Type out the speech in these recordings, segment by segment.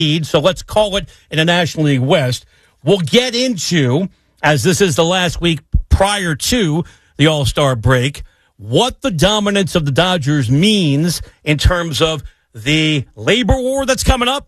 So let's call it in the National League West. We'll get into, as this is the last week prior to the All-Star break, what the dominance of the Dodgers means in terms of the labor war that's coming up,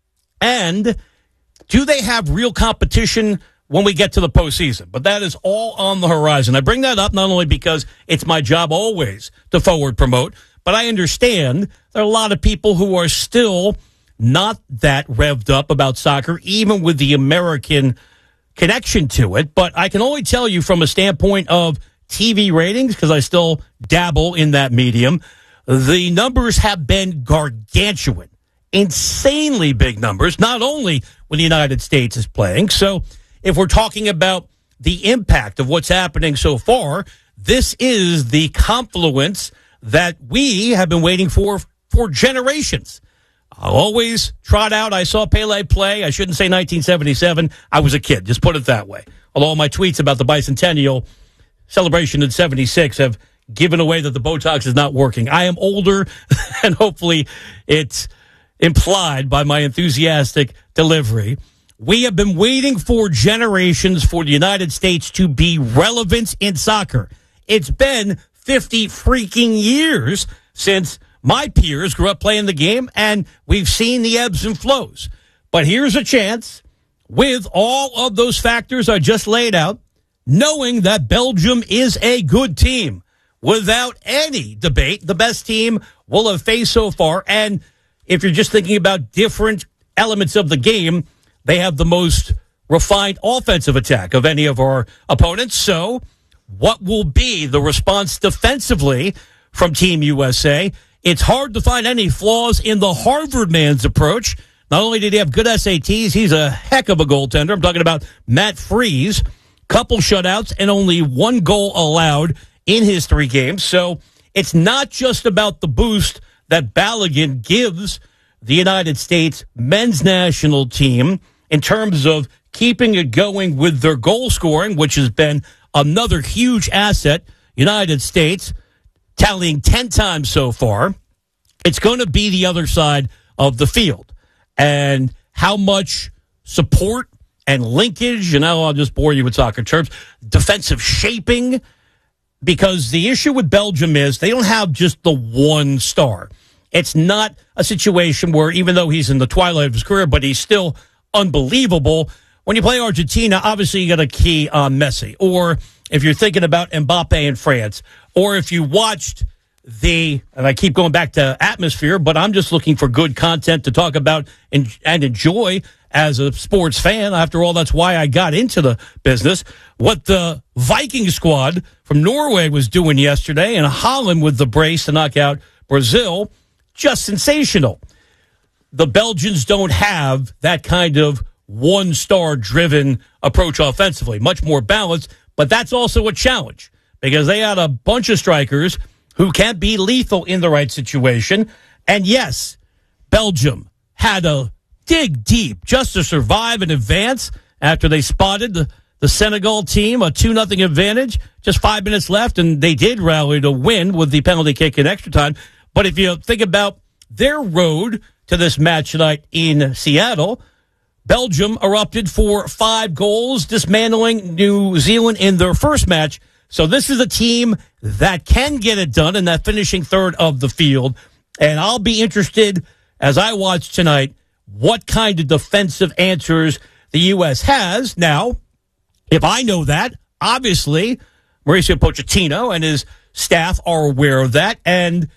and do they have real competition when we get to the postseason? But that is all on the horizon. I bring that up not only because it's my job always to forward promote, but I understand there are a lot of people who are still not that revved up about soccer, even with the American connection to it. But I can only tell you from a standpoint of TV ratings, because I still dabble in that medium, the numbers have been gargantuan, insanely big numbers, not only when the United States is playing. So if we're talking about the impact of what's happening so far, this is the confluence that we have been waiting for generations. I'll always trot out, I saw Pele play. I shouldn't say 1977. I was a kid. Just put it that way. Although my tweets about the bicentennial celebration in 76 have given away that the Botox is not working. I am older, and hopefully it's implied by my enthusiastic delivery. We have been waiting for generations for the United States to be relevant in soccer. It's been 50 freaking years since my peers grew up playing the game, and we've seen the ebbs and flows. But here's a chance, with all of those factors I just laid out, knowing that Belgium is a good team, without any debate, the best team we'll have faced so far. And if you're just thinking about different elements of the game, they have the most refined offensive attack of any of our opponents. So what will be the response defensively from Team USA? It's hard to find any flaws in the Harvard man's approach. Not only did he have good SATs, he's a heck of a goaltender. I'm talking about Matt Freese. Couple shutouts and only one goal allowed in his 3 games. So it's not just about the boost that Balogun gives the United States men's national team in terms of keeping it going with their goal scoring, which has been another huge asset. United States tallying 10 times so far. It's going to be the other side of the field and how much support and linkage, and now I'll just bore you with soccer terms, defensive shaping, because the issue with Belgium is they don't have just the one star. It's not a situation where, even though he's in the twilight of his career, but he's still unbelievable. When you play Argentina, obviously you got a key on Messi. Or if you're thinking about Mbappe in France, or if you watched and I keep going back to atmosphere, but I'm just looking for good content to talk about and enjoy as a sports fan. After all, that's why I got into the business. What the Viking squad from Norway was doing yesterday, and Holland with the brace to knock out Brazil, just sensational. The Belgians don't have that kind of one-star driven approach offensively, much more balanced, but that's also a challenge because they had a bunch of strikers who can be lethal in the right situation. And yes, Belgium had to dig deep just to survive and advance after they spotted the Senegal team, a 2-0 advantage, just 5 minutes left, and they did rally to win with the penalty kick in extra time. But if you think about their road to this match tonight in Seattle, Belgium erupted for 5 goals, dismantling New Zealand in their first match. So this is a team that can get it done in that finishing third of the field. And I'll be interested, as I watch tonight, what kind of defensive answers the U.S. has. Now, if I know that, obviously, Mauricio Pochettino and his staff are aware of that. And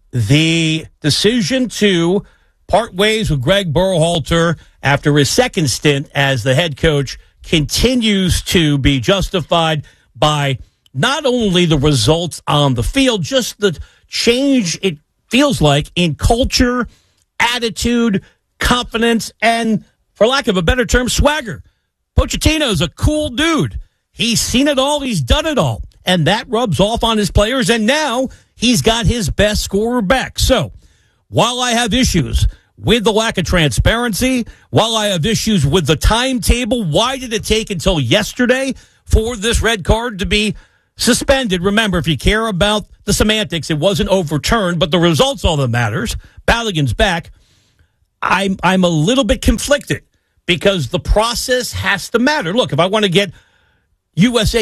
the decision to part ways with Greg Berhalter after his second stint as the head coach continues to be justified by not only the results on the field, just the change it feels like in culture, attitude, confidence, and, for lack of a better term, swagger. Pochettino's a cool dude. He's seen it all. He's done it all. And that rubs off on his players. And now he's got his best scorer back. So while I have issues with the lack of transparency, while I have issues with the timetable, why did it take until yesterday for this red card to be suspended? Remember, if you care about the semantics, it wasn't overturned, but the result's all that matters. Balogun's back. I'm a little bit conflicted because the process has to matter. Look, if I want to get USA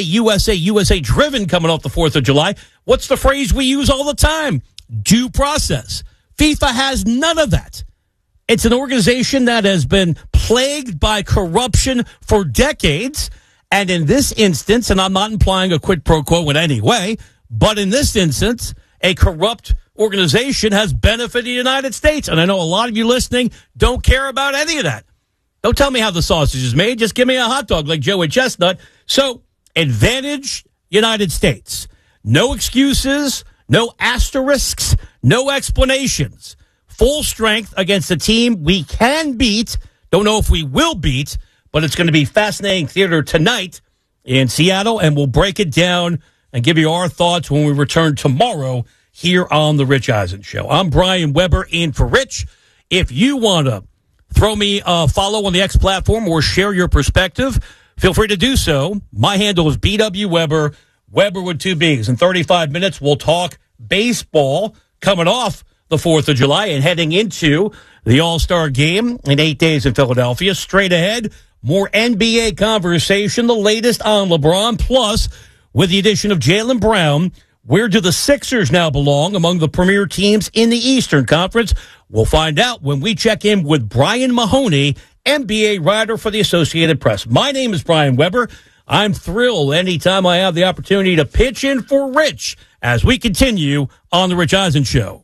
driven coming off the 4th of July, what's the phrase we use all the time? Due process. FIFA has none of that. It's an organization that has been plagued by corruption for decades. And in this instance, and I'm not implying a quid pro quo in any way, but in this instance, a corrupt organization has benefited the United States. And I know a lot of you listening don't care about any of that. Don't tell me how the sausage is made. Just give me a hot dog like Joey Chestnut. So, advantage United States. No excuses, no asterisks, no explanations. Full strength against a team we can beat. Don't know if we will beat, but it's going to be fascinating theater tonight in Seattle, and we'll break it down and give you our thoughts when we return tomorrow here on The Rich Eisen Show. I'm Brian Weber in for Rich. If you want to throw me a follow on the X platform or share your perspective, feel free to do so. My handle is BW Weber, Weber with 2 B's. In 35 minutes, we'll talk baseball coming off the 4th of July and heading into the All-Star game in 8 days in Philadelphia. Straight ahead, more NBA conversation, the latest on LeBron, plus with the addition of Jaylen Brown, where do the Sixers now belong among the premier teams in the Eastern Conference? We'll find out when we check in with Brian Mahoney, NBA writer for the Associated Press. My name is Brian Weber. I'm thrilled anytime I have the opportunity to pitch in for Rich as we continue on The Rich Eisen Show.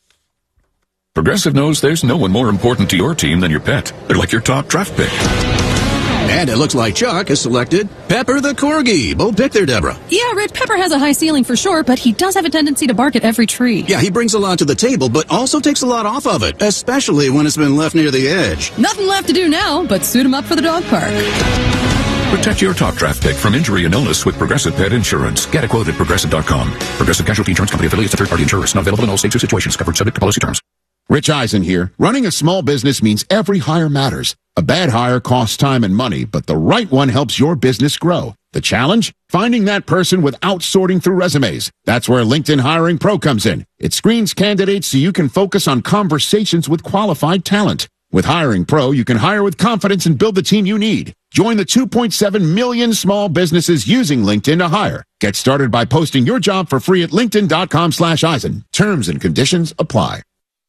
Progressive knows there's no one more important to your team than your pet. They're like your top draft pick. And it looks like Chuck has selected Pepper the Corgi. Bold pick there, Deborah. Yeah, Rich, Pepper has a high ceiling for sure, but he does have a tendency to bark at every tree. Yeah, he brings a lot to the table, but also takes a lot off of it, especially when it's been left near the edge. Nothing left to do now but suit him up for the dog park. Protect your top draft pick from injury and illness with Progressive Pet Insurance. Get a quote at Progressive.com. Progressive Casualty Insurance Company affiliates of third-party insurers. Not available in all states or situations. Covered subject to policy terms. Rich Eisen here. Running a small business means every hire matters. A bad hire costs time and money, but the right one helps your business grow. The challenge? Finding that person without sorting through resumes. That's where LinkedIn Hiring Pro comes in. It screens candidates so you can focus on conversations with qualified talent. With Hiring Pro, you can hire with confidence and build the team you need. Join the 2.7 million small businesses using LinkedIn to hire. Get started by posting your job for free at linkedin.com/Eisen. Terms and conditions apply.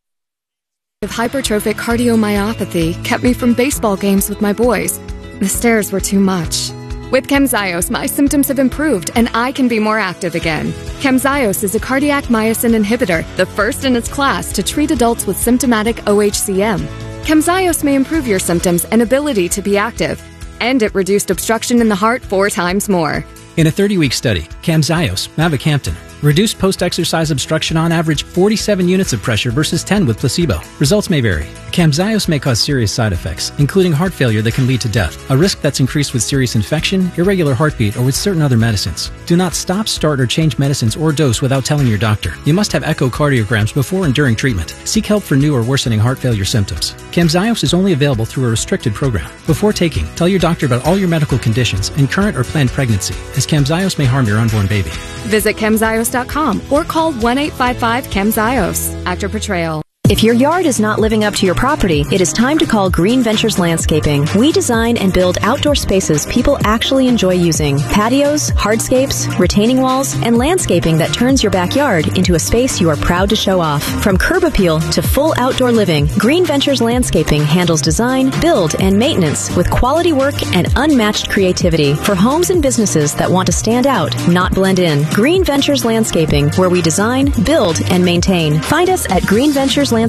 Hypertrophic cardiomyopathy kept me from baseball games with my boys. The stairs were too much. With Camzyos, my symptoms have improved and I can be more active again. Camzyos is a cardiac myosin inhibitor, the first in its class to treat adults with symptomatic OHCM. Camzyos may improve your symptoms and ability to be active, and it reduced obstruction in the heart 4 times more. In a 30-week study, Camzyos, mavacamten, reduced post-exercise obstruction on average 47 units of pressure versus 10 with placebo. Results may vary. Camzyos may cause serious side effects, including heart failure that can lead to death, a risk that's increased with serious infection, irregular heartbeat, or with certain other medicines. Do not stop, start, or change medicines or dose without telling your doctor. You must have echocardiograms before and during treatment. Seek help for new or worsening heart failure symptoms. Camzyos is only available through a restricted program. Before taking, tell your doctor about all your medical conditions and current or planned pregnancy, as Camzyos may harm your unborn baby. Visit Camzyos.com or call 1-855-CAMZYOS. Actor Portrayal. If your yard is not living up to your property, it is time to call Green Ventures Landscaping. We design and build outdoor spaces people actually enjoy using. Patios, hardscapes, retaining walls, and landscaping that turns your backyard into a space you are proud to show off. From curb appeal to full outdoor living, Green Ventures Landscaping handles design, build, and maintenance with quality work and unmatched creativity for homes and businesses that want to stand out, not blend in. Green Ventures Landscaping, where we design, build, and maintain. Find us at greenventureslandscaping.com.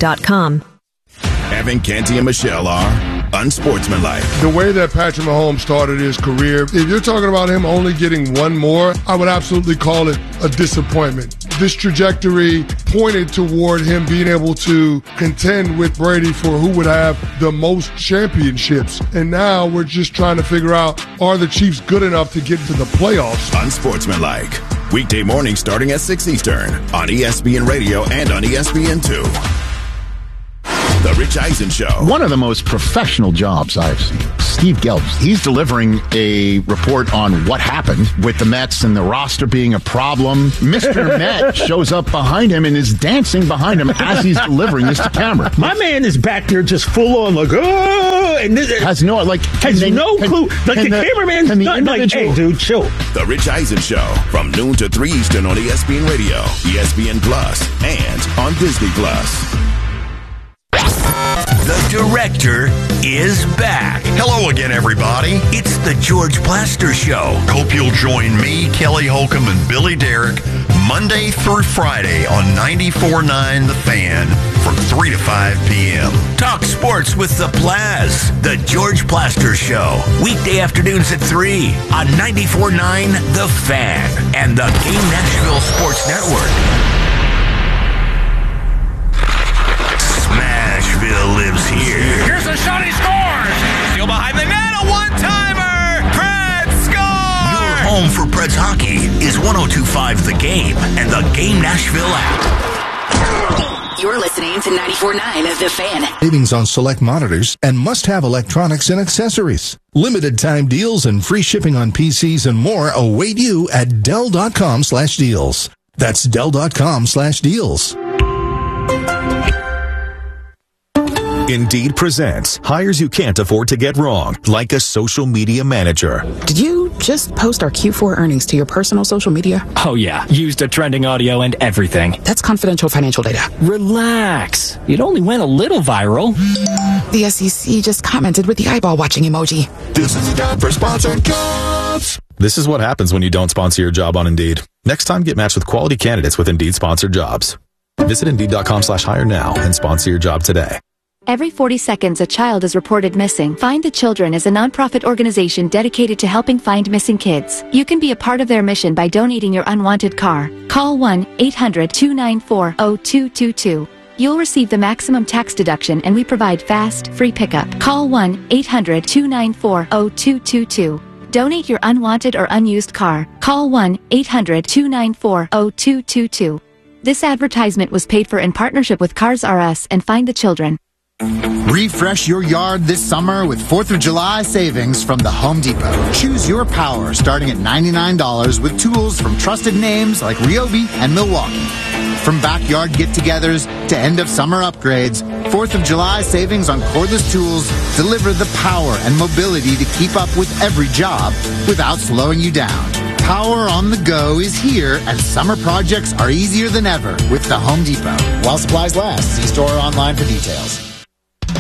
Evan, Canty, and Michelle are unsportsmanlike. The way that Patrick Mahomes started his career, if you're talking about him only getting one more, I would absolutely call it a disappointment. This trajectory pointed toward him being able to contend with Brady for who would have the most championships. And now we're just trying to figure out, are the Chiefs good enough to get into the playoffs? Unsportsmanlike. Weekday morning starting at 6 Eastern on ESPN Radio and on ESPN2. The Rich Eisen Show. One of the most professional jobs I've seen. Steve Gelb, he's delivering a report on what happened with the Mets and the roster being a problem. Mr. Met shows up behind him and is dancing behind him as he's delivering this to camera. My man is back there just full on like, oh, and has no clue. Like the cameraman's not like, hey, dude, chill. The Rich Eisen Show from noon to 3 Eastern on ESPN Radio, ESPN Plus, and on Disney Plus. The director is back. Hello again, everybody. It's the George Plaster Show. Hope you'll join me, Kelly Holcomb, and Billy Derrick Monday through Friday on 94.9 The Fan from 3 to 5 p.m. Talk sports with the Plaz. The George Plaster Show. Weekday afternoons at 3 on 94.9 The Fan and the Game Nashville Sports Network. Smashville lives here. Here's a shot, he scores! Still behind the net, a one-timer! Preds score! Your home for Preds hockey is 102.5 The Game and the Game Nashville app. You're listening to 94.9 The Fan. Savings on select monitors and must-have electronics and accessories. Limited time deals and free shipping on PCs and more await you at Dell.com/deals. That's Dell.com/deals. Indeed presents hires you can't afford to get wrong, like a social media manager. Did you just post our Q4 earnings to your personal social media? Oh yeah, used a trending audio and everything. That's confidential financial data. Relax. It only went a little viral. The SEC just commented with the eyeball watching emoji. This is a for sponsored jobs. This is what happens when you don't sponsor your job on Indeed. Next time, get matched with quality candidates with Indeed sponsored jobs. Visit Indeed.com/hire now and sponsor your job today. Every 40 seconds, a child is reported missing. Find the Children is a nonprofit organization dedicated to helping find missing kids. You can be a part of their mission by donating your unwanted car. Call 1-800-294-0222. You'll receive the maximum tax deduction, and we provide fast, free pickup. Call 1-800-294-0222. Donate your unwanted or unused car. Call 1-800-294-0222. This advertisement was paid for in partnership with Cars R Us and Find the Children. Refresh your yard this summer with 4th of July savings from the Home Depot. Choose your power starting at $99 with tools from trusted names like Ryobi and Milwaukee. From backyard get-togethers to end-of-summer upgrades, 4th of July savings on cordless tools deliver the power and mobility to keep up with every job without slowing you down. Power on the go is here, and summer projects are easier than ever with the Home Depot. While supplies last, see store or online for details.